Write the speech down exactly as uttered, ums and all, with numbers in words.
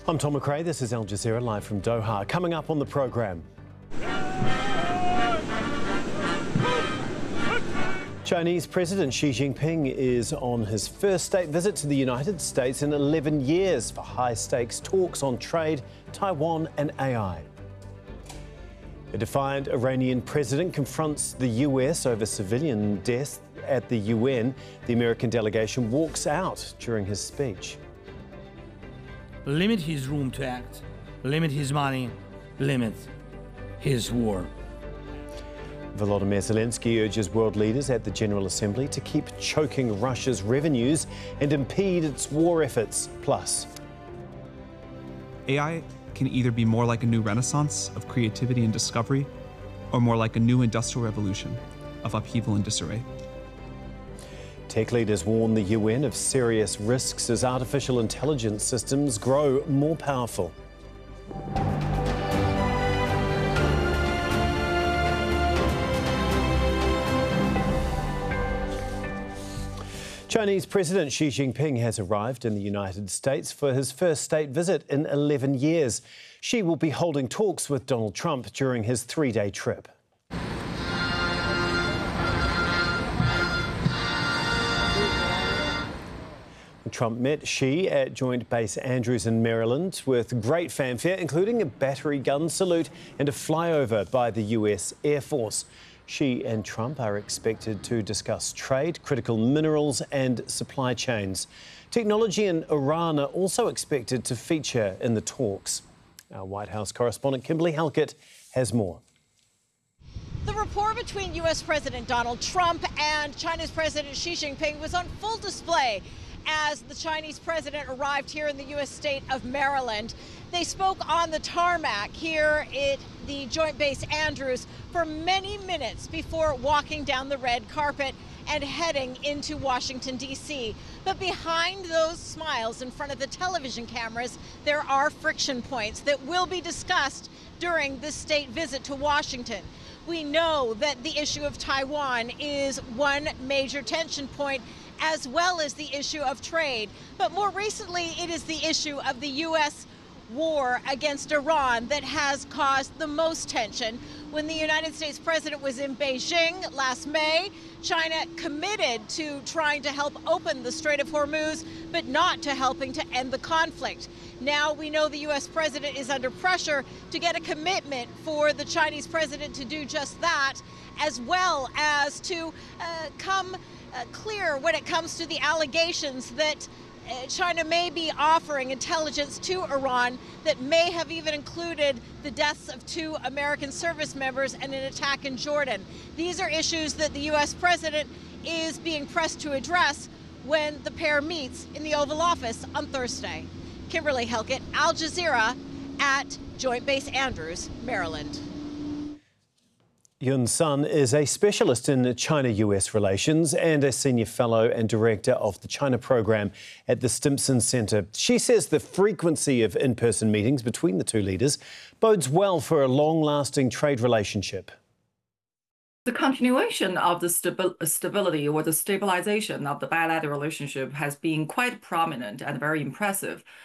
I'm Tom McRae, this is Al Jazeera live from Doha. Coming up on the programme. Chinese President Xi Jinping is on his first state visit to the United States in eleven years for high-stakes talks on trade, Taiwan and A I. A defiant Iranian president confronts the U S over civilian deaths at the U N. The American delegation walks out during his speech. Limit his room to act, limit his money, limit his war. Volodymyr Zelensky urges world leaders at the General Assembly to keep choking Russia's revenues and impede its war efforts. Plus, A I can either be more like a new renaissance of creativity and discovery, or more like a new industrial revolution of upheaval and disarray. Tech leaders warn the U N of serious risks as artificial intelligence systems grow more powerful. Chinese President Xi Jinping has arrived in the United States for his first state visit in eleven years. Xi will be holding talks with Donald Trump during his three-day trip. Trump met Xi at Joint Base Andrews in Maryland with great fanfare, including a battery gun salute and a flyover by the U S Air Force. Xi and Trump are expected to discuss trade, critical minerals and supply chains. Technology in Iran are also expected to feature in the talks. Our White House correspondent Kimberly Halkett has more. The rapport between U S President Donald Trump and China's President Xi Jinping was on full display as the Chinese president arrived here in the U S state of Maryland. They spoke on the tarmac here at the Joint Base Andrews for many minutes before walking down the red carpet and heading into Washington, D C But behind those smiles in front of the television cameras, there are friction points that will be discussed during this state visit to Washington. We know that the issue of Taiwan is one major tension point, as well as the issue of trade. But more recently, it is the issue of the U S war against Iran that has caused the most tension. When the United States president was in Beijing last May, China committed to trying to help open the Strait of Hormuz, but not to helping to end the conflict. Now we know the U S president is under pressure to get a commitment for the Chinese president to do just that, as well as to uh, come uh, clear when it comes to the allegations that China may be offering intelligence to Iran that may have even included the deaths of two American service members and an attack in Jordan. These are issues that the U S president is being pressed to address when the pair meets in the Oval Office on Thursday. Kimberly Halkett, Al Jazeera at Joint Base Andrews, Maryland. Yun Sun is a specialist in China-U S relations and a senior fellow and director of the China program at the Stimson Center. She says the frequency of in-person meetings between the two leaders bodes well for a long-lasting trade relationship. The continuation of the stabi stability or the stabilization of the bilateral relationship has been quite prominent and very impressive